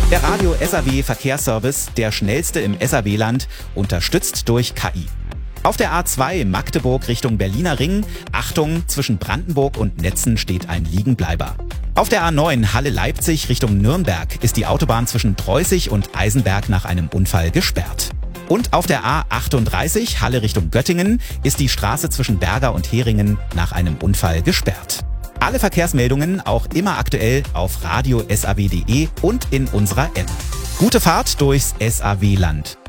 Der Radio SAW Verkehrsservice, der schnellste im SAW-Land, unterstützt durch KI. Auf der A2 Magdeburg Richtung Berliner Ring, Achtung, zwischen Brandenburg und Netzen steht ein Liegenbleiber. Auf der A9 Halle-Leipzig Richtung Nürnberg ist die Autobahn zwischen Preußig und Eisenberg nach einem Unfall gesperrt. Und auf der A38 Halle Richtung Göttingen ist die Straße zwischen Berger und Heringen nach einem Unfall gesperrt. Alle Verkehrsmeldungen auch immer aktuell auf radio-saw.de und in unserer App. Gute Fahrt durchs SAW-Land.